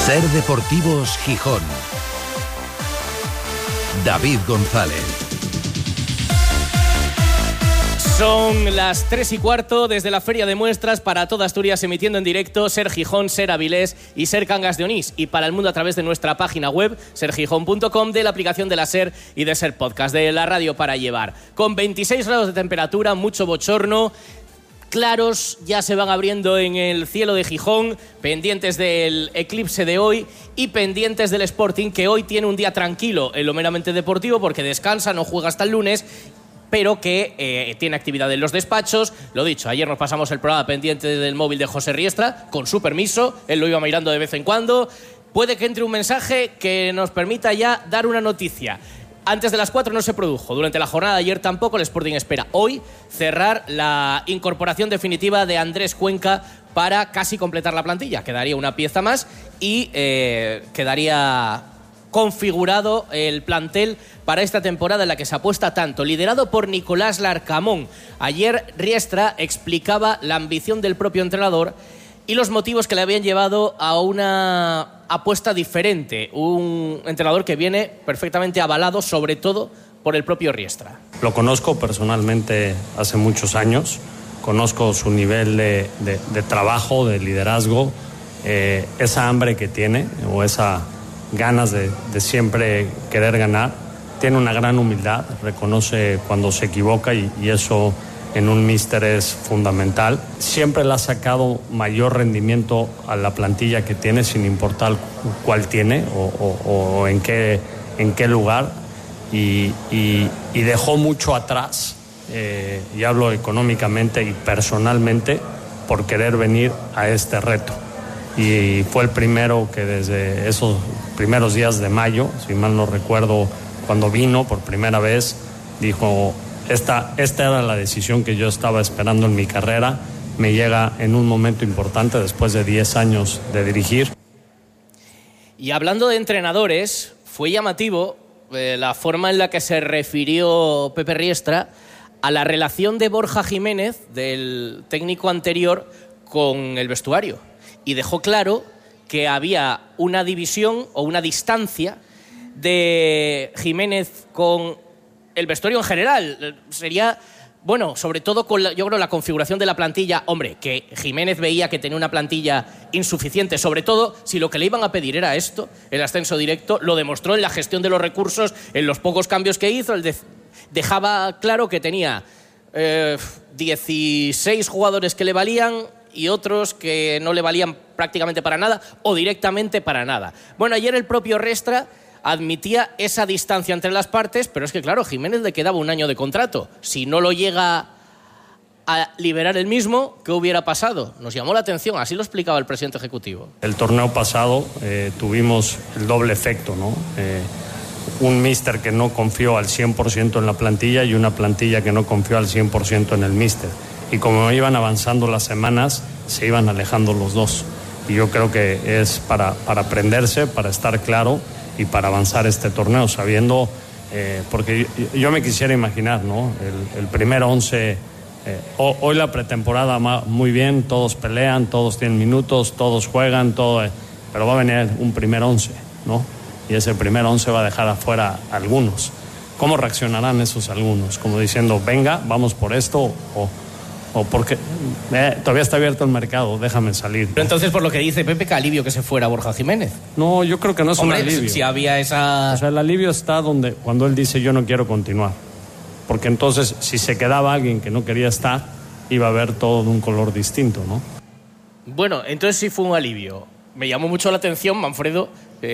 Ser Deportivos Gijón. David González. Son las 3:15 desde la Feria de Muestras para toda Asturias, emitiendo en directo Ser Gijón, Ser Avilés y Ser Cangas de Onís, y para el mundo a través de nuestra página web sergijón.com, de la aplicación de la Ser y de Ser Podcast, de la radio para llevar. Con 26 grados de temperatura, mucho bochorno. Claros ya se van abriendo en el cielo de Gijón, pendientes del eclipse de hoy y pendientes del Sporting, que hoy tiene un día tranquilo en lo meramente deportivo porque descansa, no juega hasta el lunes, pero que tiene actividad en los despachos. Lo dicho, ayer nos pasamos el programa pendiente del móvil de José Riestra, con su permiso, él lo iba mirando de vez en cuando. Puede que entre un mensaje que nos permita ya dar una noticia. Antes de las 4 no se produjo, durante la jornada de ayer tampoco. El Sporting espera hoy cerrar la incorporación definitiva de Andrés Cuenca para casi completar la plantilla. Quedaría una pieza más y quedaría configurado el plantel para esta temporada en la que se apuesta tanto, liderado por Nicolás Larcamón. Ayer Riestra explicaba la ambición del propio entrenador y los motivos que le habían llevado a una apuesta diferente. Un entrenador que viene perfectamente avalado, sobre todo por el propio Riestra. Lo conozco personalmente hace muchos años, conozco su nivel de trabajo, de liderazgo, esa hambre que tiene o esa ganas de siempre querer ganar. Tiene una gran humildad, reconoce cuando se equivoca y eso en un míster es fundamental. Siempre le ha sacado mayor rendimiento a la plantilla que tiene, sin importar cuál tiene o en qué lugar, y dejó mucho atrás, y hablo económicamente y personalmente, por querer venir a este reto. Y fue el primero que desde esos primeros días de mayo, si mal no recuerdo, cuando vino por primera vez, dijo: Esta era la decisión que yo estaba esperando en mi carrera. Me llega en un momento importante después de 10 años de dirigir. Y hablando de entrenadores, fue llamativo la forma en la que se refirió Pepe Riestra a la relación de Borja Jiménez, del técnico anterior, con el vestuario. Y dejó claro que había una división o una distancia de Jiménez con el vestuario en general. Sería, bueno, sobre todo con yo creo la configuración de la plantilla. Hombre, que Jiménez veía que tenía una plantilla insuficiente, sobre todo si lo que le iban a pedir era esto, el ascenso directo. Lo demostró en la gestión de los recursos, en los pocos cambios que hizo. Dejaba claro que tenía 16 jugadores que le valían y otros que no le valían prácticamente para nada o directamente para nada. Bueno, ayer el propio Riestra admitía esa distancia entre las partes, pero es que, claro, Jiménez le quedaba un año de contrato. Si no lo llega a liberar él mismo, ¿qué hubiera pasado? Nos llamó la atención, así lo explicaba el presidente ejecutivo. El torneo pasado tuvimos el doble efecto, ¿no? Un míster que no confió al 100% en la plantilla y una plantilla que no confió al 100% en el míster. Y como iban avanzando las semanas, se iban alejando los dos. Y yo creo que es para aprenderse, para estar claro y para avanzar este torneo, sabiendo, porque yo me quisiera imaginar, ¿no? El primer 11, hoy la pretemporada muy bien, todos pelean, todos tienen minutos, todos juegan, pero va a venir un primer 11, ¿no? Y ese primer 11 va a dejar afuera a algunos. ¿Cómo reaccionarán esos algunos? Como diciendo, venga, vamos por esto, o porque todavía está abierto el mercado, déjame salir. Pero entonces, por lo que dice Pepe, ¿qué alivio que se fuera Borja Jiménez? No, yo creo que no es un alivio. Si había esa... O sea, el alivio está cuando él dice yo no quiero continuar. Porque entonces, si se quedaba alguien que no quería estar, iba a haber todo de un color distinto, ¿no? Bueno, entonces sí fue un alivio. Me llamó mucho la atención, Manfredo,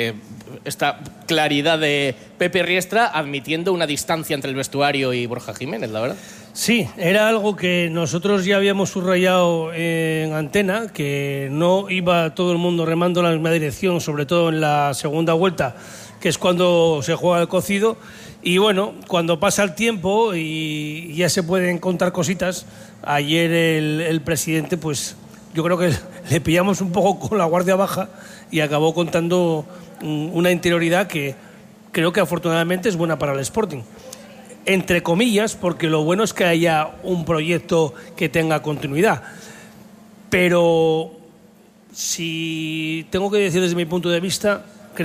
esta claridad de Pepe Riestra admitiendo una distancia entre el vestuario y Borja Jiménez, la verdad. Sí, era algo que nosotros ya habíamos subrayado en antena, que no iba todo el mundo remando en la misma dirección, sobre todo en la segunda vuelta, que es cuando se juega el cocido. Y bueno, cuando pasa el tiempo y ya se pueden contar cositas, ayer el presidente, pues yo creo que le pillamos un poco con la guardia baja y acabó contando una interioridad que creo que afortunadamente es buena para el Sporting. Entre comillas, porque lo bueno es que haya un proyecto que tenga continuidad. Pero si tengo que decir desde mi punto de vista,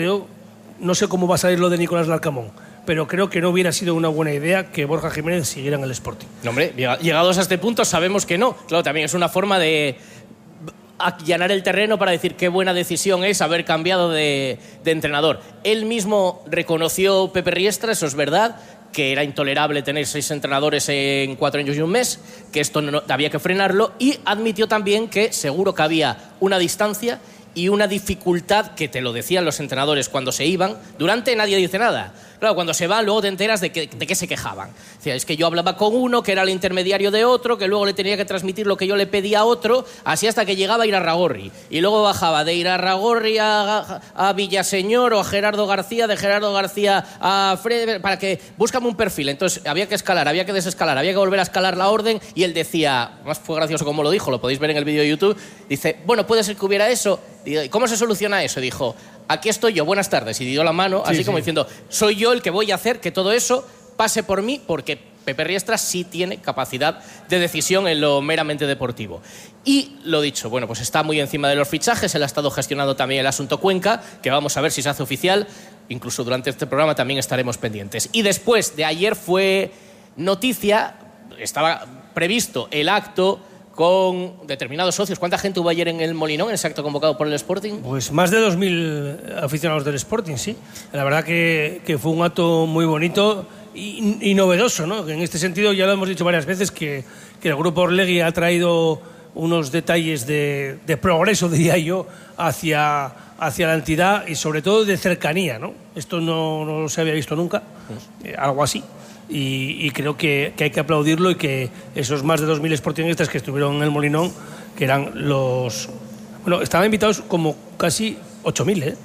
no sé cómo va a salir lo de Nicolás Larcamón, pero creo que no hubiera sido una buena idea que Borja Jiménez siguiera en el Sporting. No, hombre, llegados a este punto sabemos que no. Claro, también es una forma de allanar el terreno para decir qué buena decisión es haber cambiado de entrenador. Él mismo reconoció, Pepe Riestra, eso es verdad, que era intolerable tener 6 entrenadores en 4 años y un mes, que esto había que frenarlo, y admitió también que seguro que había una distancia y una dificultad que te lo decían los entrenadores cuando se iban. Durante nadie dice nada. Claro, cuando se van luego te enteras de qué se quejaban. Decía, es que yo hablaba con uno que era el intermediario de otro, que luego le tenía que transmitir lo que yo le pedía a otro, así hasta que llegaba a Irarragorri. Y luego bajaba de Irarragorri a Villaseñor o a Gerardo García, de Gerardo García a Fred, para que búscame un perfil. Entonces había que escalar, había que desescalar, había que volver a escalar la orden, y él decía, más fue gracioso como lo dijo, lo podéis ver en el vídeo de YouTube, dice, bueno, puede ser que hubiera eso. ¿Y cómo se soluciona eso? Dijo, aquí estoy yo, buenas tardes, y dio la mano, así como diciendo, soy yo el que voy a hacer que todo eso pase por mí, porque Pepe Riestra sí tiene capacidad de decisión en lo meramente deportivo. Y lo dicho, bueno, pues está muy encima de los fichajes, él ha estado gestionando también el asunto Cuenca, que vamos a ver si se hace oficial, incluso durante este programa también estaremos pendientes. Y después de ayer fue noticia, estaba previsto el acto con determinados socios. ¿Cuánta gente hubo ayer en el Molinón, en ese acto convocado por el Sporting? Pues más de 2.000 aficionados del Sporting, sí. La verdad que fue un acto muy bonito y novedoso, ¿no? En este sentido ya lo hemos dicho varias veces que el Grupo Orlegui ha traído unos detalles de progreso, diría yo, hacia la entidad y sobre todo de cercanía, ¿no? Esto no se había visto nunca, algo así. Y creo que hay que aplaudirlo, y que esos más de 2.000 sportingistas que estuvieron en el Molinón, que eran los... Bueno, estaban invitados como casi 8.000,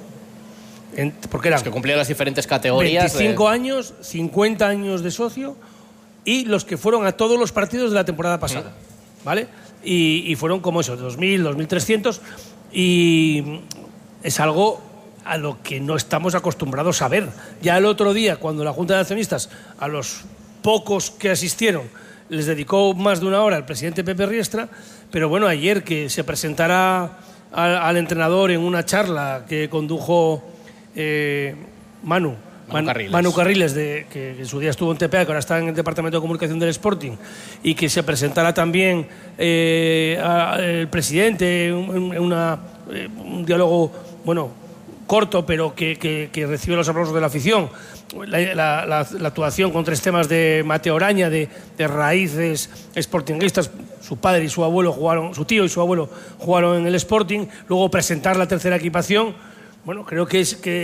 porque eran... Los que cumplían las diferentes categorías. 25 años, 50 años de socio, y los que fueron a todos los partidos de la temporada pasada, ¿vale? Y fueron como eso, 2.000, 2.300, y es algo a lo que no estamos acostumbrados a ver. Ya el otro día, cuando la Junta de Accionistas, a los pocos que asistieron, les dedicó más de una hora el presidente Pepe Riestra, pero bueno, ayer que se presentara al entrenador en una charla que condujo Manu Carriles, que en su día estuvo en TPA, que ahora está en el Departamento de Comunicación del Sporting, y que se presentara también el presidente en un diálogo, bueno, corto, pero que recibe los aplausos de la afición. La actuación con 3 temas de Mateo Oraña, de raíces sportinguistas. Su padre y su abuelo jugaron, su tío y su abuelo jugaron en el Sporting. Luego presentar la tercera equipación. Bueno, creo que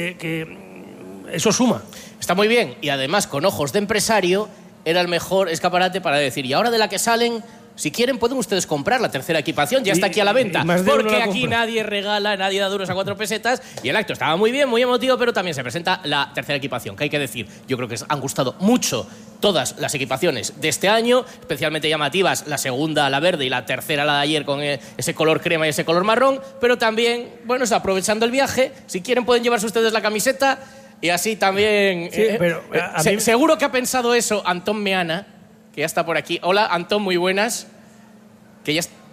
eso suma. Está muy bien, y además con ojos de empresario era el mejor escaparate para decir, y ahora de la que salen, si quieren pueden ustedes comprar la tercera equipación, ya está aquí a la venta, porque aquí nadie regala, nadie da duros a 4 pesetas, y el acto estaba muy bien, muy emotivo, pero también se presenta la tercera equipación, que hay que decir, yo creo que han gustado mucho todas las equipaciones de este año, especialmente llamativas la segunda, la verde, y la tercera, la de ayer, con ese color crema y ese color marrón, pero también, bueno, está aprovechando el viaje, si quieren pueden llevarse ustedes la camiseta, y así también... Sí, pero seguro que ha pensado eso Antón Meana, que ya está por aquí. Hola, Antón, muy buenas. Que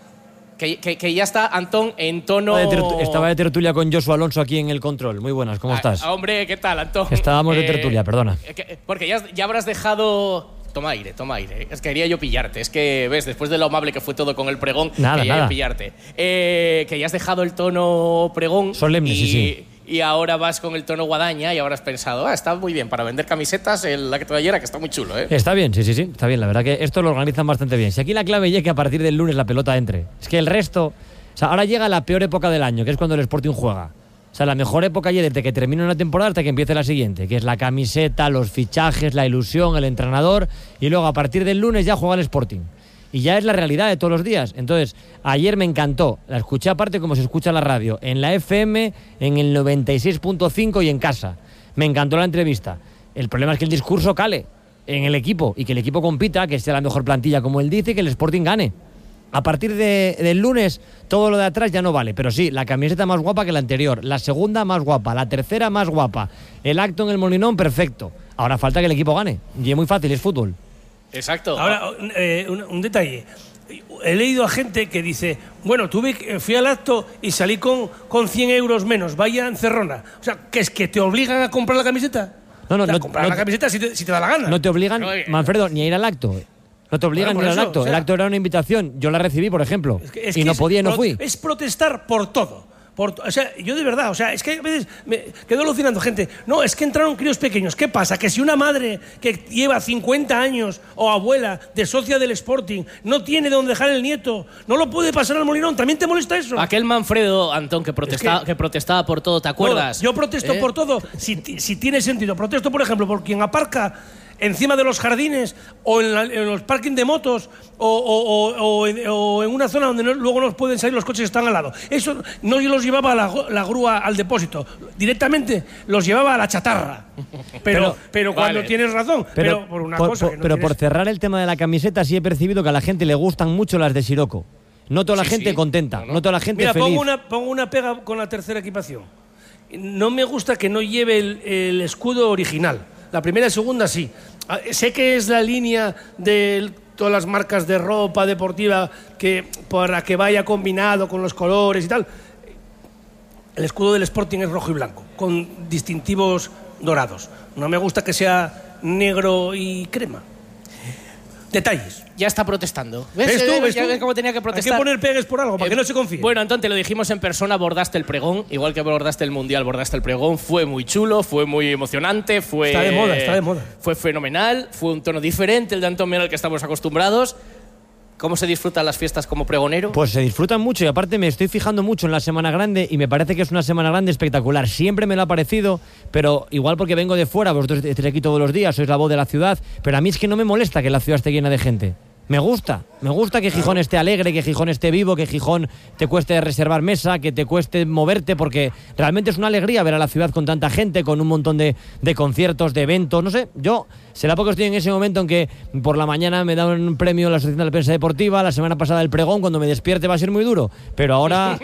ya está Antón en tono... Estaba de tertulia con Josu Alonso aquí en el control. Muy buenas, ¿cómo estás? Hombre, ¿qué tal, Antón? Estábamos de tertulia, perdona. Porque ya habrás dejado... Toma aire. Es que quería yo pillarte. Es que, ves, después de lo amable que fue todo con el pregón, quería yo pillarte. Que ya has dejado el tono pregón. Solemne, sí. Y ahora vas con el tono guadaña y ahora has pensado, está muy bien para vender camisetas la que te ayer, que está muy chulo, ¿eh? Está bien, sí, está bien. La verdad que esto lo organizan bastante bien. Si aquí la clave es que a partir del lunes la pelota entre. Es que el resto... O sea, ahora llega la peor época del año, que es cuando el Sporting juega. O sea, la mejor época ya desde que termine una temporada hasta que empiece la siguiente, que es la camiseta, los fichajes, la ilusión, el entrenador, y luego a partir del lunes ya juega el Sporting. Y ya es la realidad de todos los días. Entonces, ayer me encantó. La escuché aparte como se escucha la radio. En la FM, en el 96.5 y en casa. Me encantó la entrevista. El problema es que el discurso cale en el equipo y que el equipo compita, que sea la mejor plantilla como él dice, y que el Sporting gane. A partir del lunes, todo lo de atrás ya no vale. Pero sí, la camiseta más guapa que la anterior. La segunda más guapa. La tercera más guapa. El acto en el Molinón, perfecto. Ahora falta que el equipo gane. Y es muy fácil, es fútbol. Exacto. Ahora, un detalle. he leído a gente que dice, bueno, fui al acto y salí con 100 euros menos, vaya encerrona. O sea, ¿que es que te obligan a comprar la camiseta? No, comprar la camiseta si te da la gana. No te obligan, Manfredo, ni a ir al acto. No te obligan ni a ir al acto. O sea, el acto era una invitación. Yo la recibí, por ejemplo. Y no podía y no fui. Es protestar por todo. O sea, yo de verdad, o sea, es que a veces me quedo alucinando gente. No, es que entraron críos pequeños. ¿Qué pasa? Que si una madre que lleva 50 años o abuela de socia del Sporting no tiene donde dejar el nieto, no lo puede pasar al Molinón, ¿también te molesta eso? Aquel Manfredo, Antón, que protestaba por todo, ¿te acuerdas? No, yo protesto por todo si tiene sentido. Protesto, por ejemplo, por quien aparca encima de los jardines o en los parking de motos o en una zona donde luego no pueden salir los coches que están al lado. Eso no los llevaba la grúa al depósito, directamente los llevaba a la chatarra. Pero cuando vale. Tienes razón, pero por una cosa que no pero tienes... por cerrar el tema de la camiseta, sí he percibido que a la gente le gustan mucho las de Sirocco. No toda la gente contenta, no toda la gente feliz. Mira, pongo una pega con la tercera equipación. No me gusta que no lleve el escudo original. La primera y segunda sí. Sé que es la línea de todas las marcas de ropa deportiva para que vaya combinado con los colores y tal. El escudo del Sporting es rojo y blanco, con distintivos dorados. No me gusta que sea negro y crema. Detalles. Ya está protestando. ¿Ves tú? ¿Ya ves cómo tenía que protestar? Hay que poner pegues por algo, para que no se confíe. Bueno, Antón, te lo dijimos en persona, abordaste el pregón. Igual que abordaste el Mundial, abordaste el pregón. Fue muy chulo, fue muy emocionante. Está de moda. Fue fenomenal, fue un tono diferente el de Antón Mena al que estamos acostumbrados. ¿Cómo se disfrutan las fiestas como pregonero? Pues se disfrutan mucho y aparte me estoy fijando mucho en la Semana Grande y me parece que es una Semana Grande espectacular. Siempre me lo ha parecido, pero igual porque vengo de fuera, vosotros estáis aquí todos los días, sois la voz de la ciudad, pero a mí es que no me molesta que la ciudad esté llena de gente. Me gusta que Gijón esté alegre, que Gijón esté vivo, que Gijón te cueste reservar mesa, que te cueste moverte, porque realmente es una alegría ver a la ciudad con tanta gente, con un montón de conciertos, de eventos, no sé. Yo, será porque estoy en ese momento en que por la mañana me dan un premio en la Asociación de la Prensa Deportiva, la semana pasada el pregón, cuando me despierte va a ser muy duro, pero ahora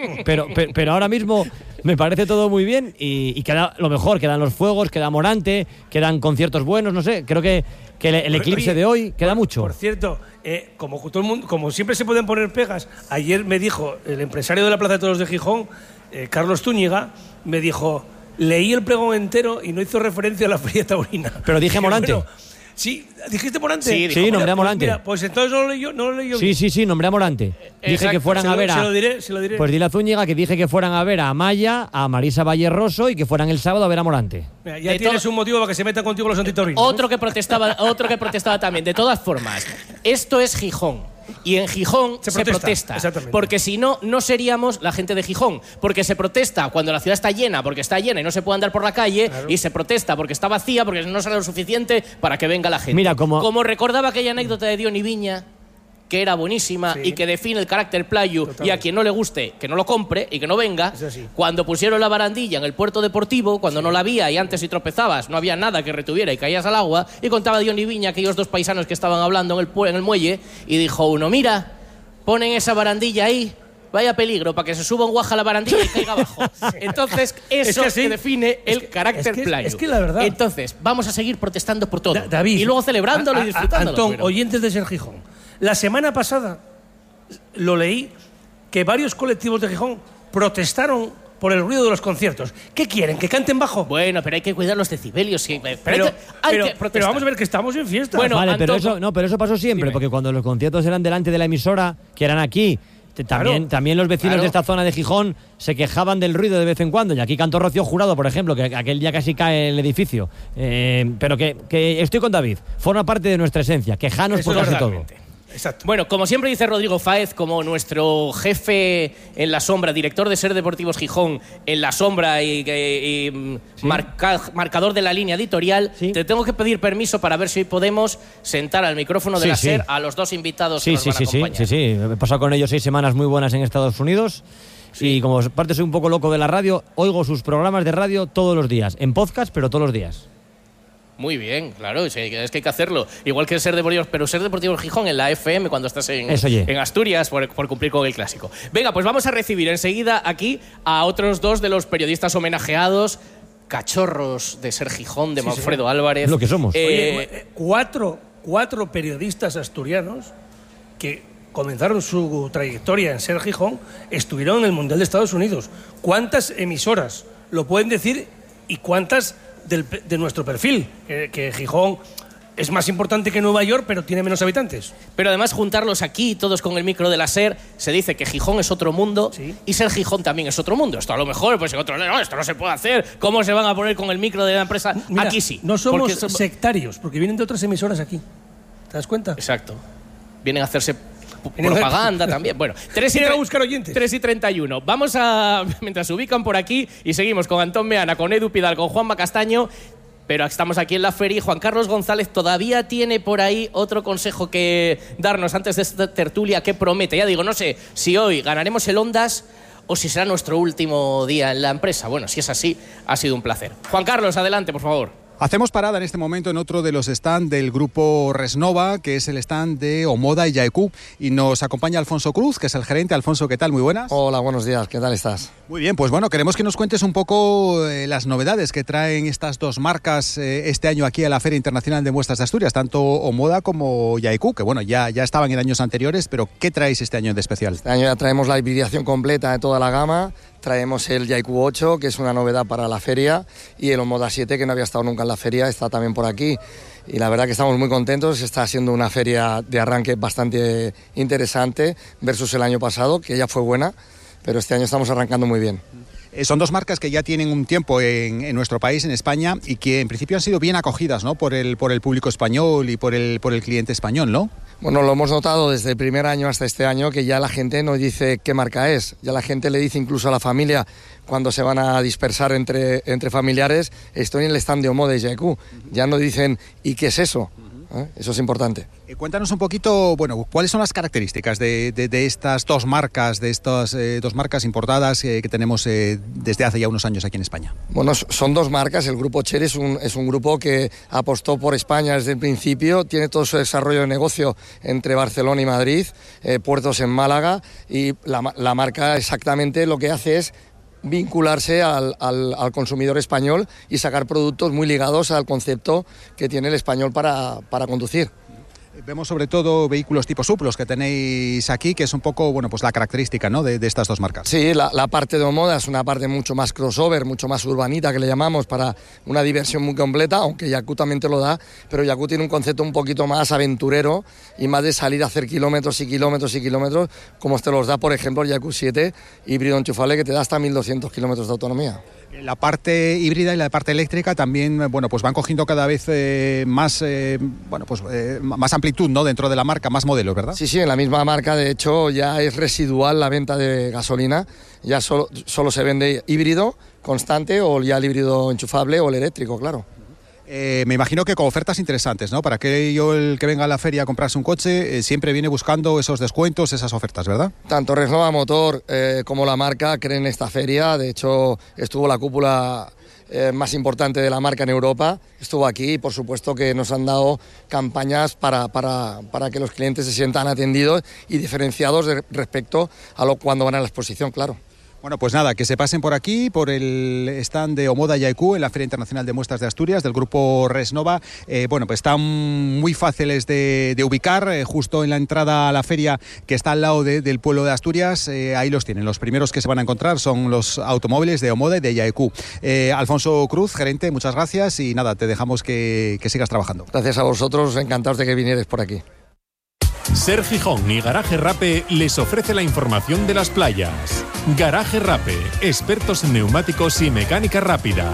mismo me parece todo muy bien y queda lo mejor, quedan los fuegos, queda Morante, quedan conciertos buenos, no sé, creo que el eclipse de hoy queda mucho. Por cierto, como todo el mundo, como siempre se pueden poner pegas, ayer me dijo el empresario de la Plaza de Toros de Gijón, Carlos Zúñiga, me dijo, leí el pregón entero y no hizo referencia a la Feria Taurina. Pero dije Morante. Bueno, sí, ¿dijiste Morante? Sí, nombré a Morante. Pues entonces no lo leí yo. Sí, nombré a Morante. Dije que fueran a ver a... Se lo diré. Pues dile a Zúñiga que dije que fueran a ver a Amaya, a Marisa Valle Rosso y que fueran el sábado a ver a Morante. Mira, ya tienes un motivo para que se metan contigo los antitaurinos. Otro que protestaba también. De todas formas, esto es Gijón. Y en Gijón se protesta. Porque si no, no seríamos la gente de Gijón. Porque se protesta cuando la ciudad está llena, porque está llena y no se puede andar por la calle. Claro. Y se protesta porque está vacía, porque no sale lo suficiente para que venga la gente. Mira, como recordaba aquella anécdota de Diony Viña, que era buenísima y que define el carácter playu. Totalmente. Y a quien no le guste, que no lo compre y que no venga. Cuando pusieron la barandilla en el puerto deportivo, cuando no la había y antes si tropezabas no había nada que retuviera y caías al agua, y contaba Diony Viña aquellos dos paisanos que estaban hablando en el muelle, y dijo uno, mira, ponen esa barandilla ahí, vaya peligro, para que se suba un guaja a la barandilla y caiga abajo. Entonces, eso es que define el carácter playu. Es que la verdad... Entonces, vamos a seguir protestando por todo. David, y luego celebrándolo y disfrutándolo. Antón, oyentes de Ser Gijón, la semana pasada lo leí que varios colectivos de Gijón protestaron por el ruido de los conciertos. ¿Qué quieren? ¿Que canten bajo? Bueno, pero hay que cuidar los decibelios. Pero vamos a ver que estamos en fiesta. Bueno, vale, pero eso pasó siempre, porque cuando los conciertos eran delante de la emisora, que eran aquí, también los vecinos de esta zona de Gijón se quejaban del ruido de vez en cuando. Y aquí cantó Rocío Jurado, por ejemplo, que aquel día casi cae el edificio. Pero que estoy con David, forma parte de nuestra esencia, quejarnos por casi todo. Exacto. Bueno, como siempre dice Rodrigo Fáez, como nuestro jefe en la sombra, director de Ser Deportivos Gijón en la sombra y marcador de la línea editorial, te tengo que pedir permiso para ver si hoy podemos sentar al micrófono de la SER a los dos invitados que nos van a acompañar. Sí. He pasado con ellos 6 semanas muy buenas en Estados Unidos. Sí. Y como parte soy un poco loco de la radio, oigo sus programas de radio todos los días, en podcast, pero todos los días. Muy bien, claro, es que hay que hacerlo. Igual que Ser Deportivos, pero Ser Deportivos Gijón en la FM cuando estás en Asturias por cumplir con el clásico. Venga, pues vamos a recibir enseguida aquí a otros dos de los periodistas homenajeados, cachorros de Ser Gijón, de Manfredo Álvarez. Es lo que somos. Oye, cuatro periodistas asturianos que comenzaron su trayectoria en Ser Gijón, estuvieron en el Mundial de Estados Unidos. ¿Cuántas emisoras lo pueden decir y cuántas de nuestro perfil? Que Gijón es más importante que Nueva York, pero tiene menos habitantes. Pero además juntarlos aquí, todos con el micro de la SER, se dice que Gijón es otro mundo, sí, y Ser Gijón también es otro mundo. Esto a lo mejor, pues en otro lado, no, esto no se puede hacer. ¿Cómo se van a poner con el micro de la empresa? Mira, aquí sí. No somos sectarios, porque vienen de otras emisoras aquí. ¿Te das cuenta? Exacto. Vienen a hacerse propaganda también. Bueno, 3:31. Vamos a, mientras se ubican por aquí, y seguimos con Antón Meana, con Edu Pidal, con Juanma Castaño. Pero estamos aquí en la feria y Juan Carlos González todavía tiene por ahí otro consejo que darnos antes de esta tertulia. ¿Qué promete? Ya digo, no sé si hoy ganaremos el Ondas o si será nuestro último día en la empresa. Bueno, si es así, ha sido un placer. Juan Carlos, adelante, por favor. Hacemos parada en este momento en otro de los stands del grupo Resnova, que es el stand de Omoda y Jaeku, y nos acompaña Alfonso Cruz, que es el gerente. Alfonso, ¿qué tal? Muy buenas. Hola, buenos días, ¿qué tal estás? Muy bien, pues bueno, queremos que nos cuentes un poco las novedades que traen estas dos marcas este año aquí a la Feria Internacional de Muestras de Asturias, tanto Omoda como Jaeku, que bueno, ya estaban en años anteriores, pero ¿qué traéis este año de especial? Este año ya traemos la hibridación completa de toda la gama. Traemos el Jaeku 8, que es una novedad para la feria, y el Omoda 7, que no había estado nunca en la feria, está también por aquí. Y la verdad que estamos muy contentos, está siendo una feria de arranque bastante interesante versus el año pasado, que ya fue buena, pero este año estamos arrancando muy bien. Son dos marcas que ya tienen un tiempo en nuestro país, en España, y que en principio han sido bien acogidas, ¿no?, por el público español y por el cliente español, ¿no? Bueno, lo hemos notado desde el primer año hasta este año, que ya la gente no dice qué marca es, ya la gente le dice incluso a la familia, cuando se van a dispersar entre familiares, estoy en el stand de Omoda y Jaeku, ya no dicen ¿y qué es eso? Eso es importante. Cuéntanos un poquito, bueno, ¿cuáles son las características de estas dos marcas, dos marcas importadas que tenemos desde hace ya unos años aquí en España? Bueno, son dos marcas. El grupo Cher es un grupo que apostó por España desde el principio, tiene todo su desarrollo de negocio entre Barcelona y Madrid, puertos en Málaga, y la marca exactamente lo que hace es vincularse al consumidor español y sacar productos muy ligados al concepto que tiene el español para conducir. Vemos sobre todo vehículos tipo SUV, los que tenéis aquí, que es un poco, bueno, pues la característica, ¿no?, de estas dos marcas. Sí, la parte de Omoda es una parte mucho más crossover, mucho más urbanita, que le llamamos, para una diversión muy completa, aunque Jaeku también te lo da, pero Jaeku tiene un concepto un poquito más aventurero y más de salir a hacer kilómetros y kilómetros y kilómetros, como te los da, por ejemplo, el Jaeku 7 híbrido enchufable, que te da hasta 1.200 kilómetros de autonomía. La parte híbrida y la parte eléctrica también, bueno, pues van cogiendo cada vez más amplitud, ¿no?, dentro de la marca, más modelos, ¿verdad? Sí, en la misma marca, de hecho, ya es residual la venta de gasolina, ya solo se vende híbrido constante, o ya el híbrido enchufable o el eléctrico, claro. Me imagino que con ofertas interesantes, ¿no? Para que el que venga a la feria a comprarse un coche siempre viene buscando esos descuentos, esas ofertas, ¿verdad? Tanto Resnova Motor como la marca creen en esta feria. De hecho, estuvo la cúpula más importante de la marca en Europa, estuvo aquí, y por supuesto que nos han dado campañas para que los clientes se sientan atendidos y diferenciados respecto a cuando van a la exposición, claro. Bueno, pues nada, que se pasen por aquí, por el stand de Omoda y Jaeku en la Feria Internacional de Muestras de Asturias del grupo Resnova. Bueno, pues están muy fáciles de ubicar, justo en la entrada a la feria, que está al lado del pueblo de Asturias. Ahí los tienen. Los primeros que se van a encontrar son los automóviles de Omoda y de Jaeku. Alfonso Cruz, gerente, muchas gracias, y nada, te dejamos que sigas trabajando. Gracias a vosotros, encantados de que vinierais por aquí. Ser Gijón y Garaje Rape les ofrece la información de las playas. Garaje Rape, expertos en neumáticos y mecánica rápida.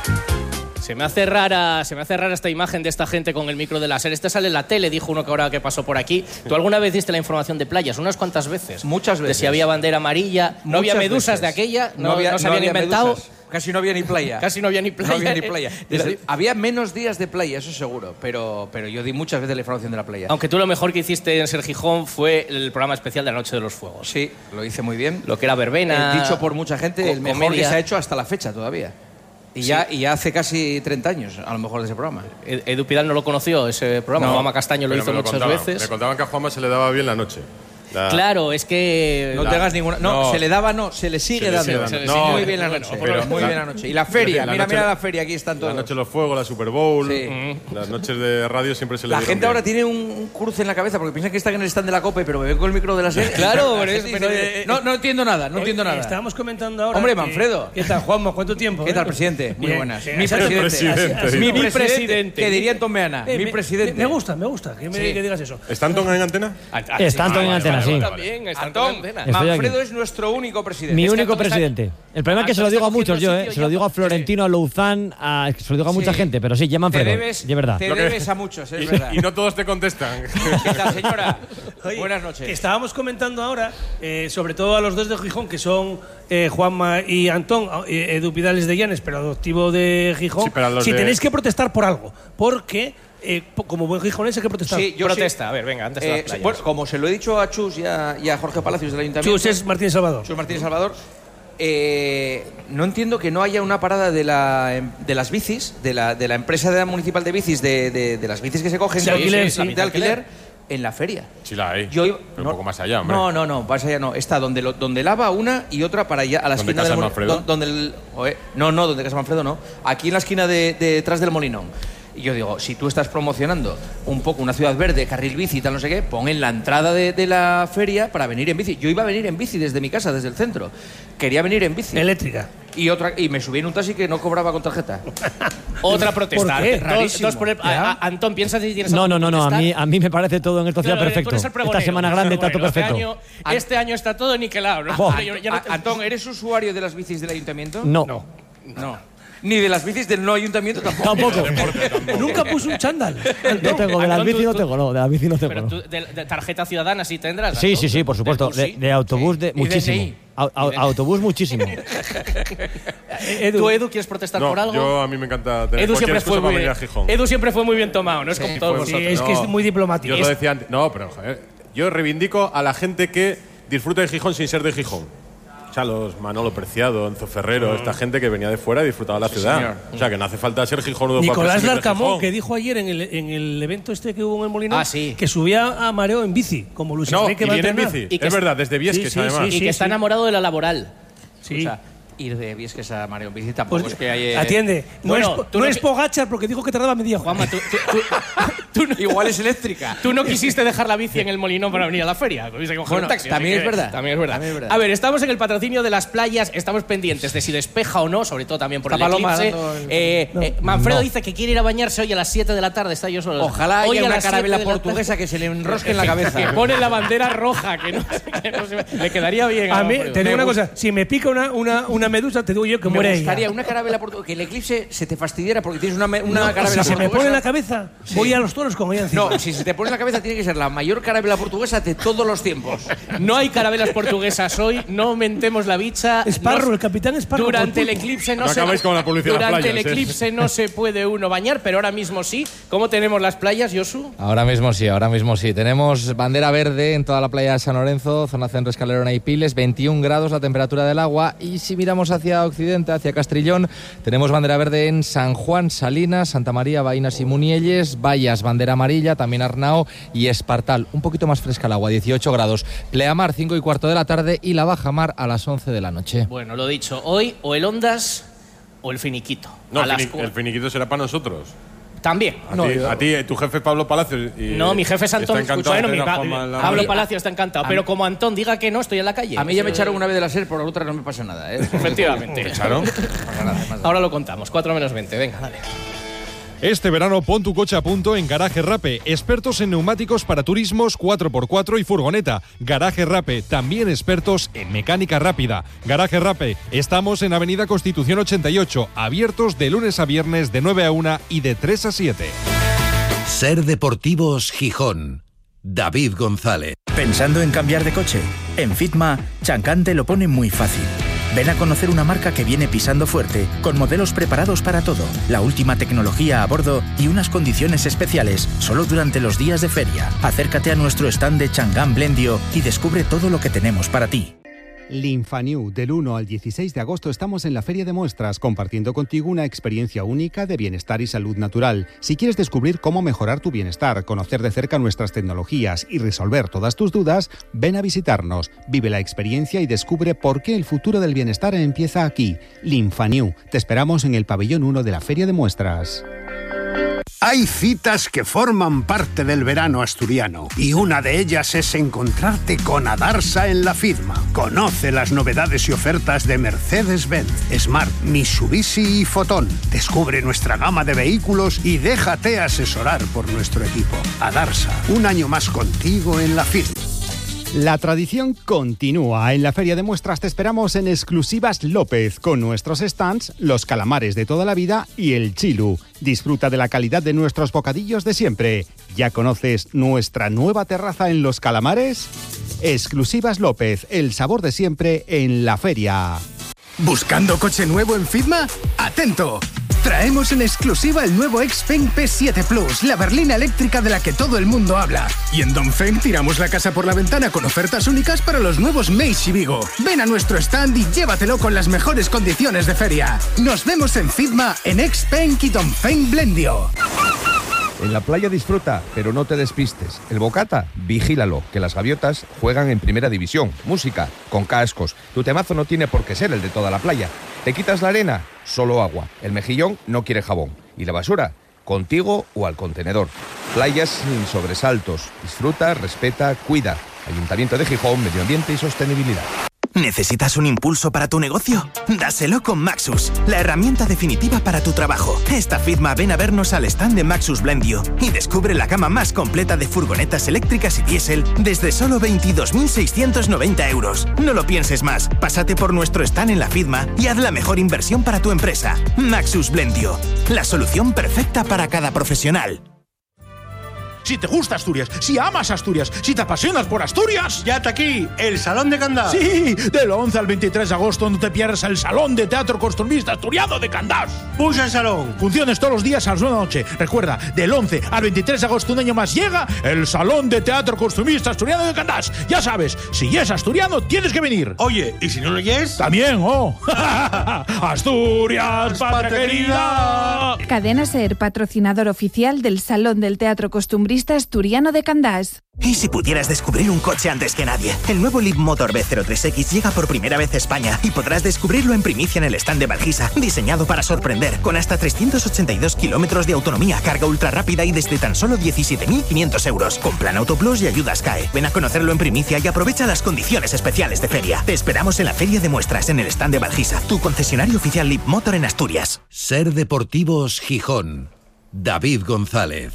Se me hace rara esta imagen de esta gente con el micro de la SER. Este sale en la tele, dijo uno que ahora que pasó por aquí. ¿Tú alguna vez diste la información de playas? Unas cuantas veces. Muchas veces. De si había bandera amarilla. No había medusas de aquella. No se habían inventado. Medusas. Casi no había ni playa. Casi no había ni playa. No había ni playa. Había menos días de playa, eso seguro. Pero yo di muchas veces la información de la playa. Aunque tú lo mejor que hiciste en Ser Gijón fue el programa especial de la Noche de los Fuegos. Sí, lo hice muy bien. Lo que era verbena. Dicho por mucha gente, el mejor que se ha hecho hasta la fecha todavía. Y ya hace casi 30 años, a lo mejor, de ese programa. Edu Pidal no lo conoció, ese programa. No, Juanma Castaño lo hizo muchas veces. Me contaban que a Juanma se le daba bien la noche. Claro, es que... No tengas ninguna... No, se le daba, se le sigue dando. Muy bien la noche. Muy bien la noche. Y la feria, mira la feria, aquí están todos. La noche de los fuegos, la Super Bowl, las noches de radio siempre se le La gente ahora tiene un cruce en la cabeza porque piensan que están en el stand de la COPE, pero me ven con el micro de la serie. Claro, no entiendo nada, Estábamos comentando ahora... Hombre, Manfredo. ¿Qué tal, Juanma? ¿Cuánto tiempo? ¿Qué tal, presidente? Muy buenas. Mi presidente. Que diría Antón Meana. Mi presidente. Me gusta que digas eso. ¿Está Antón en antena? Está Antón en antena, sí. Antón, Manfredo es nuestro único presidente. Mi único presidente. El problema es que se lo digo a muchos yo, Se lo digo a Florentino, a Louzán, se lo digo a mucha gente, pero sí, llama Manfredo. Es verdad. Te debes a muchos, es verdad. Y no todos te contestan. ¿Qué tal, señora? Buenas noches. Que estábamos comentando ahora, sobre todo a los dos de Gijón, que son Juanma y Antón, Edu Pidales de Llanes, pero adoptivo de Gijón. Si tenéis que protestar por algo, porque... como buen gijonés hay que protestar. Sí, yo protesta. A ver, venga, antes de las playas. Bueno, como se lo he dicho a Chus y a Jorge Palacios del Ayuntamiento. Chus es Martínez Salvador. No entiendo que no haya una parada de las bicis, de la empresa municipal de bicis, de las bicis que se cogen de alquiler en la feria. Sí la hay. Pero un poco más allá, hombre. No, más allá no. Está donde lava una y otra para allá a la esquina del Manfredo. donde Casa Manfredo no. Aquí en la esquina detrás del Molinón. Y yo digo, si tú estás promocionando un poco una ciudad verde, carril bici y tal, no sé qué, pon en la entrada de la feria para venir en bici. Yo iba a venir en bici desde mi casa, desde el centro. Quería venir en bici. Eléctrica. Y me subí en un taxi que no cobraba con tarjeta. Otra protesta. ¿Por qué? Rarísimo. Antón, piensa si tienes No. A mí me parece todo en estos días perfecto. Esta semana grande está todo perfecto. Este año está todo niquelado, ¿no? Antón, ¿eres usuario de las bicis del ayuntamiento? No. Ni de las bicis del no ayuntamiento tampoco. Nunca puso un chándal. No tengo, de las bicis no tengo, de las bicis no tengo. Pero tú, de tarjeta ciudadana sí tendrás. Sí, por supuesto. De autobús, muchísimo. Autobús, muchísimo. Edu, ¿quieres protestar por algo? A mí me encanta tener Edu siempre fue para venir a Gijón. Edu siempre fue muy bien tomado, no es como todos vosotros. Es que es muy diplomático. Yo lo decía antes. No, pero joder, yo reivindico a la gente que disfruta de Gijón sin ser de Gijón. O sea, los Manolo Preciado, Enzo Ferrero, esta gente que venía de fuera y disfrutaba la ciudad. Señor. O sea, que no hace falta ser gijonudo. Nicolás Larcamón, que dijo ayer en el evento este que hubo en el Molinón, que subía a mareo en bici, como Luis Enrique viene en bici. Es verdad, desde Viesques, además. Y que está enamorado de la laboral. Sí. O sea, ir de Viesques a mareo en bici tampoco es que hay... Atiende. No es Pogacar porque dijo que tardaba media hora. Juanma, tú igual es eléctrica. Tú no quisiste dejar la bici en el Molinón para venir a la feria. Bueno, también es verdad. A ver, estamos en el patrocinio de las playas, estamos pendientes de si despeja o no, sobre todo también por el eclipse. Manfredo dice que quiere ir a bañarse hoy a las 7 de la tarde, está yo solo. Ojalá haya una carabela portuguesa que se le enrosque en la cabeza. Que pone la bandera roja, que no se le quedaría bien. A mí, te digo una cosa, si me pica una medusa, te digo yo que muere ella. Me gustaría una carabela portuguesa, que el eclipse se te fastidiera porque tienes una carabela portuguesa. Si se me pone en la cabeza, voy a los toros con ella encima. No, si se te pone en la cabeza tiene que ser la mayor carabela portuguesa de todos los tiempos. No hay carabelas portuguesas hoy, no mentemos la bicha. El capitán Esparro. Durante el eclipse no se puede uno bañar, pero ahora mismo sí. ¿Cómo tenemos las playas, Josu? Ahora mismo sí. Tenemos bandera verde en toda la playa de San Lorenzo, zona centro, Escalerona y Piles, 21 grados la temperatura del agua. Y si miramos hacia occidente, hacia Castrillón, tenemos bandera verde en San Juan, Salinas, Santa María, Vainas y Munielles, Vallas, bandera amarilla, también Arnao y Espartal. Un poquito más fresca el agua, 18 grados. Pleamar, 5:15 de la tarde y la bajamar a las 11 de la noche. Bueno, lo dicho, hoy o el Ondas o el finiquito. No, el finiquito será para nosotros. También. A ti, tu jefe es Pablo Palacios. No, mi jefe es Antón. Pablo Palacios está encantado. Pero como Antón diga que no, estoy en la calle. A mí ya me echaron una vez de la SER, por otra no me pasa nada. Efectivamente. ¿Te echaron? Ahora lo contamos, 4 menos 20. Venga, dale. Este verano pon tu coche a punto en Garaje Rape, expertos en neumáticos para turismos 4x4 y furgoneta. Garaje Rape, también expertos en mecánica rápida. Garaje Rape, estamos en Avenida Constitución 88, abiertos de lunes a viernes de 9 a 1 y de 3 a 7. Ser Deportivos Gijón. David González. ¿Pensando en cambiar de coche? En Fitma, Chang'an te lo pone muy fácil. Ven a conocer una marca que viene pisando fuerte, con modelos preparados para todo, la última tecnología a bordo y unas condiciones especiales, solo durante los días de feria. Acércate a nuestro stand de Chang'an Blendio y descubre todo lo que tenemos para ti. Linfanew, del 1 al 16 de agosto estamos en la Feria de Muestras compartiendo contigo una experiencia única de bienestar y salud natural. Si quieres descubrir cómo mejorar tu bienestar, conocer de cerca nuestras tecnologías y resolver todas tus dudas, ven a visitarnos, vive la experiencia y descubre por qué el futuro del bienestar empieza aquí. Linfanew, te esperamos en el pabellón 1 de la Feria de Muestras. Hay citas que forman parte del verano asturiano y una de ellas es encontrarte con Adarsa en la FIDMA. Conoce las novedades y ofertas de Mercedes-Benz, Smart, Mitsubishi y Fotón. Descubre nuestra gama de vehículos y déjate asesorar por nuestro equipo. Adarsa, un año más contigo en la FIDMA. La tradición continúa. En la Feria de Muestras te esperamos en Exclusivas López, con nuestros stands, los calamares de toda la vida y el chilu. Disfruta de la calidad de nuestros bocadillos de siempre. ¿Ya conoces nuestra nueva terraza en Los Calamares? Exclusivas López, el sabor de siempre en la feria. ¿Buscando coche nuevo en FIDMA? ¡Atento! Traemos en exclusiva el nuevo Xpeng P7 Plus, la berlina eléctrica de la que todo el mundo habla. Y en Dongfeng tiramos la casa por la ventana con ofertas únicas para los nuevos Meishi Vigo. Ven a nuestro stand y llévatelo con las mejores condiciones de feria. Nos vemos en FIDMA, en Xpeng y Dongfeng Blendio. En la playa disfruta, pero no te despistes. El bocata, vigílalo, que las gaviotas juegan en primera división. Música, con cascos. Tu temazo no tiene por qué ser el de toda la playa. ¿Te quitas la arena? Solo agua. El mejillón no quiere jabón. ¿Y la basura? Contigo o al contenedor. Playas sin sobresaltos. Disfruta, respeta, cuida. Ayuntamiento de Gijón, Medio Ambiente y Sostenibilidad. ¿Necesitas un impulso para tu negocio? Dáselo con Maxus, la herramienta definitiva para tu trabajo. Esta FIDMA ven a vernos al stand de Maxus Blendio y descubre la gama más completa de furgonetas eléctricas y diésel desde solo 22.690 euros. No lo pienses más, pásate por nuestro stand en la FIDMA y haz la mejor inversión para tu empresa. Maxus Blendio, la solución perfecta para cada profesional. Si te gusta Asturias, si amas Asturias, si te apasionas por Asturias, ya está aquí el Salón de Candás. Sí, del 11 al 23 de agosto no te pierdas el Salón de Teatro Costumbrista Asturiano de Candás. Pulsa el salón. Funciones todos los días a las 9 de la noche. Recuerda, del 11 al 23 de agosto, un año más, llega el Salón de Teatro Costumbrista Asturiano de Candás. Ya sabes, si es asturiano, tienes que venir. Oye, ¿y si no lo es? También, oh. Asturias, patria querida. Cadena SER, patrocinador oficial del Salón del Teatro Costumbrista Asturiano de Candás. ¿Y si pudieras descubrir un coche antes que nadie? El nuevo Leapmotor B03X llega por primera vez a España y podrás descubrirlo en primicia en el stand de Valgisa, diseñado para sorprender, con hasta 382 kilómetros de autonomía, carga ultra rápida y desde tan solo 17.500 euros, con plan Auto Plus y ayudas CAE. Ven a conocerlo en primicia y aprovecha las condiciones especiales de feria. Te esperamos en la Feria de Muestras en el stand de Valgisa, tu concesionario oficial Leapmotor en Asturias. Ser Deportivos Gijón. David González.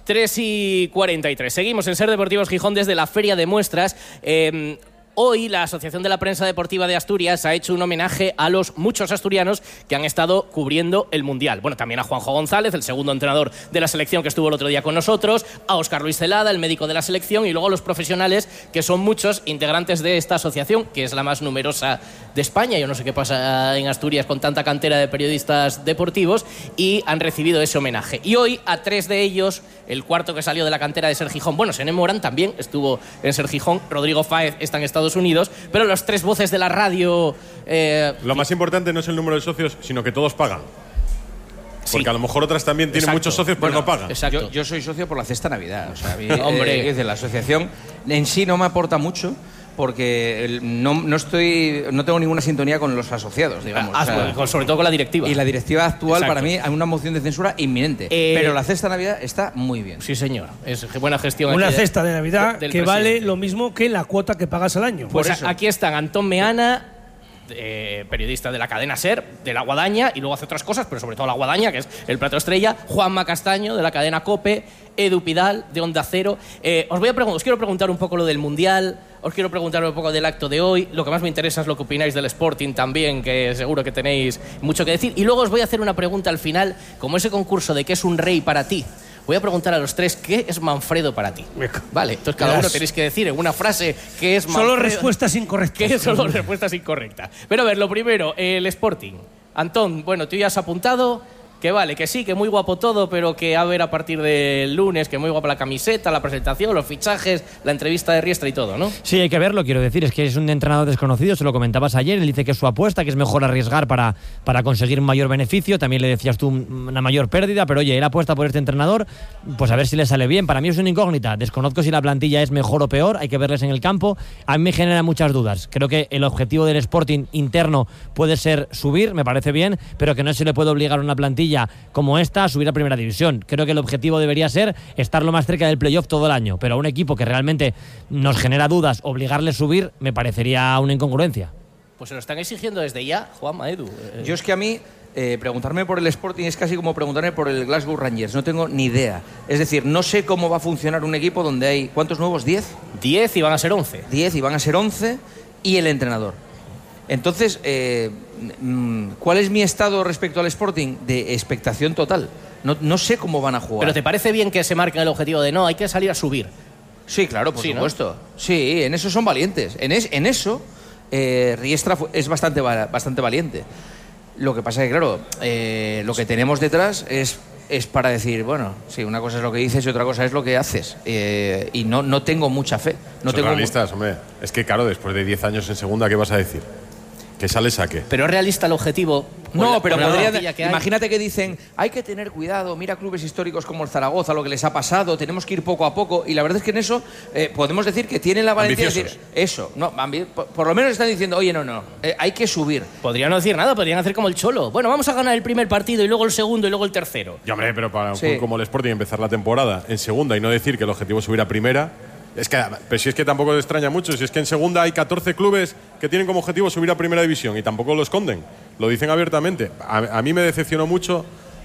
3:43. Seguimos en Ser Deportivos Gijón desde la Feria de Muestras. Hoy la Asociación de la Prensa Deportiva de Asturias ha hecho un homenaje a los muchos asturianos que han estado cubriendo el Mundial. Bueno, también a Juanjo González, el segundo entrenador de la selección que estuvo el otro día con nosotros, a Óscar Luis Celada, el médico de la selección, y luego a los profesionales, que son muchos integrantes de esta asociación, que es la más numerosa de España. Yo no sé qué pasa en Asturias con tanta cantera de periodistas deportivos, y han recibido ese homenaje. Y hoy a 3 de ellos, el cuarto que salió de la cantera de Ser Gijón, bueno, Sené Morán también estuvo en Ser Gijón, Rodrigo Fáez está en Estados Unidos, pero los 3 voces de la radio... Lo más importante no es el número de socios, sino que todos pagan. Porque a lo mejor otras también tienen muchos socios, pero no pagan. Exacto. Yo soy socio por la cesta Navidad. O sea, a mí, Hombre. la asociación en sí no me aporta mucho, porque no tengo ninguna sintonía con los asociados, digamos. Sobre todo con la directiva. Y la directiva actual, Exacto. Para mí, hay una moción de censura inminente. Pero la cesta de Navidad está muy bien. Sí, señor. Es buena gestión. Una aquí cesta de Navidad que presidente. vale lo mismo que la cuota que pagas al año. Pues aquí están Antón Meana, periodista de la cadena SER, de La Guadaña, y luego hace otras cosas, pero sobre todo La Guadaña, que es el plato estrella, Juanma Castaño, de la cadena COPE, Edu Pidal, de Onda Cero. Os quiero preguntar un poco lo del Mundial, os quiero preguntar un poco del acto de hoy. Lo que más me interesa es lo que opináis del Sporting también, que seguro que tenéis mucho que decir. Y luego os voy a hacer una pregunta al final, como ese concurso de ¿qué es un rey para ti? Voy a preguntar a los 3 ¿qué es Manfredo para ti? Vale, entonces cada uno tenéis que decir en una frase qué es Manfredo. Solo respuestas incorrectas. ¿Qué? Solo respuestas incorrectas. Pero a ver, lo primero, el Sporting. Antón, bueno, tú ya has apuntado. que vale, que sí, que muy guapo todo, pero que a ver a partir del lunes, que muy guapa la camiseta, la presentación, los fichajes, la entrevista de Riestra y todo, ¿no? Sí, hay que verlo, quiero decir, es que es un entrenador desconocido, se lo comentabas ayer, él dice que es su apuesta, que es mejor arriesgar para conseguir un mayor beneficio, también le decías tú una mayor pérdida, pero oye, él apuesta por este entrenador, pues a ver si le sale bien. Para mí es una incógnita, desconozco si la plantilla es mejor o peor, hay que verles en el campo, a mí me genera muchas dudas. Creo que el objetivo del Sporting interno puede ser subir, me parece bien, pero que no se le puede obligar a una plantilla como esta a subir a primera división. Creo que el objetivo debería ser estar lo más cerca del playoff todo el año, pero a un equipo que realmente nos genera dudas, obligarle a subir me parecería una incongruencia. Pues se lo están exigiendo desde ya, Juanma, Edu. Yo es que a mí preguntarme por el Sporting es casi como preguntarme por el Glasgow Rangers, no tengo ni idea. Es decir, no sé cómo va a funcionar un equipo donde hay, ¿cuántos nuevos? ¿10? 10 y van a ser 11. 10 y van a ser 11 y el entrenador. Entonces, ¿cuál es mi estado respecto al Sporting? De expectación total. No sé cómo van a jugar. ¿Pero te parece bien que se marque el objetivo de no, hay que salir a subir? Sí, claro, por supuesto. ¿No? Sí, en eso son valientes. En eso Riestra es bastante valiente. Lo que pasa es que, claro, lo que tenemos detrás es para decir, bueno, sí, una cosa es lo que dices y otra cosa es lo que haces. Y no tengo mucha fe. No tengo realistas, hombre. Es que, claro, después de 10 años en segunda, ¿qué vas a decir? Que sale saque. Pero es realista el objetivo. No, pero imagínate que dicen, hay que tener cuidado, mira clubes históricos como el Zaragoza, lo que les ha pasado, tenemos que ir poco a poco, y la verdad es que en eso podemos decir que tienen la valentía de decir eso. No, por lo menos están diciendo, oye, no, hay que subir. Podrían no decir nada, podrían hacer como el Cholo. Bueno, vamos a ganar el primer partido y luego el segundo y luego el tercero. Y hombre, pero para un club como el Sporting empezar la temporada en segunda y no decir que el objetivo es subir a primera. Pero si es que tampoco te extraña mucho, si es que en segunda hay 14 clubes que tienen como objetivo subir a primera división y tampoco lo esconden, lo dicen abiertamente. A mí me decepcionó mucho,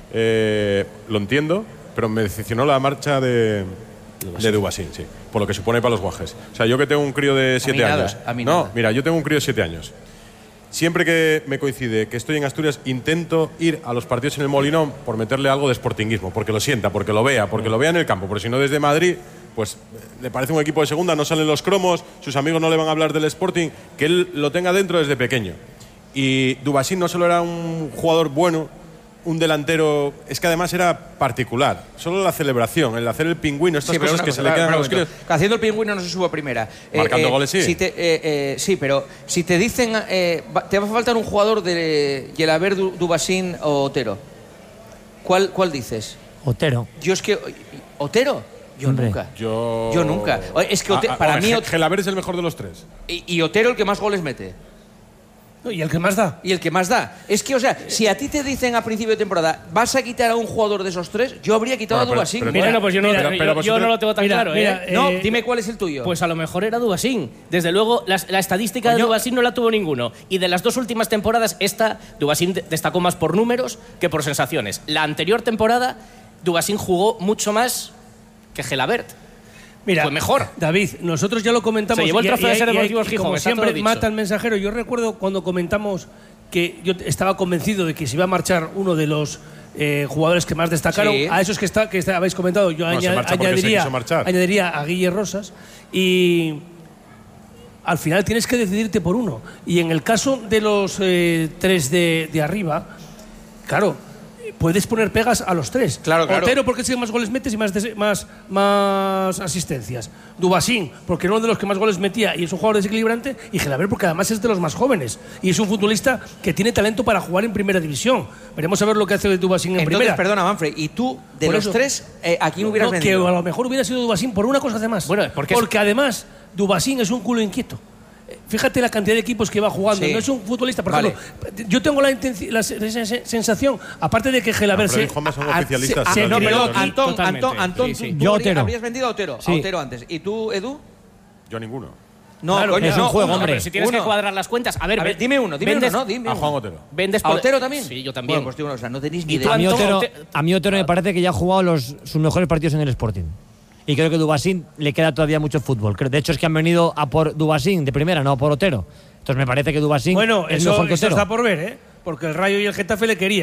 lo entiendo, pero me decepcionó la marcha de Dubasín, sí, por lo que supone para los guajes. O sea, yo que tengo un crío de 7 años. No, mira, yo tengo un crío de 7 años. Siempre que me coincide que estoy en Asturias, intento ir a los partidos en el Molinón por meterle algo de sportinguismo, porque lo sienta, porque lo vea en el campo, porque si no desde Madrid, pues le parece un equipo de segunda, no salen los cromos, sus amigos no le van a hablar del Sporting, que él lo tenga dentro desde pequeño. Y Dubasín no solo era un jugador bueno, un delantero, es que además era particular. Solo la celebración, el hacer el pingüino, estas cosas que se le quedan a los críos. Haciendo el pingüino no se subo a primera. Marcando goles sí. Sí, pero si te dicen, te va a faltar un jugador de Yelaber, Dubasín o Otero. ¿Cuál dices? Otero. Yo es que... ¿Otero? Yo nunca. Yo nunca. Es que para mí Gelaber es el mejor de los tres. Y Otero el que más goles mete. Y el que más da. Y el que más da. Es que, o sea, si a ti te dicen a principio de temporada vas a quitar a un jugador de esos tres, yo habría quitado a Dubasín. Bueno, pues yo no lo tengo tan claro. No, dime cuál es el tuyo. Pues a lo mejor era Dubasín. Desde luego, la estadística de Dubasín no la tuvo ninguno. Y de las dos últimas temporadas, Dubasín destacó más por números que por sensaciones. La anterior temporada, Dubasín jugó mucho más que Gelabert. Mira, fue mejor. David, nosotros ya lo comentamos. Se llevó el trofeo de ser Deportivos Gijón. Como siempre mata el mensajero. Yo recuerdo cuando comentamos que yo estaba convencido de que se iba a marchar uno de los jugadores que más destacaron. Sí. A esos que habéis comentado, yo añadiría a Guille Rosas. Y al final tienes que decidirte por uno. Y en el caso de los tres de arriba, claro, puedes poner pegas a los tres. Claro. Otero porque es el que más goles metes y más asistencias. Dubasín porque era uno de los que más goles metía y es un jugador desequilibrante. Y Gelabert porque además es de los más jóvenes y es un futbolista que tiene talento para jugar en primera división. Veremos a ver lo que hace Dubasín en primera. Perdona, Manfred, y tú, de los tres, ¿a quién hubieras vendido? Que a lo mejor hubiera sido Dubasín por una cosa además. Bueno, porque además Dubasín es un culo inquieto. Fíjate la cantidad de equipos que va jugando. Sí. No es un futbolista, por ejemplo. Yo tengo la sensación, aparte de que Gelabert Antón, tú habrías vendido a Otero. Sí. A Otero antes. ¿Y tú, Edu? Yo ninguno. No, claro, coño, es un juego, hombre. Pero si tienes que cuadrar las cuentas. A ver, dime uno. A Juan Otero. ¿A Otero también? Sí, yo también. Bueno, pues no tenéis ni idea. A mí Otero me parece que ya ha jugado sus mejores partidos en el Sporting. Y creo que Dubasín le queda todavía mucho fútbol. De hecho, es que han venido a por Dubasín de primera, no a por Otero. Entonces me parece que Dubasín es mejor que Otero. Eso está por ver, porque el Rayo y el Getafe le querían.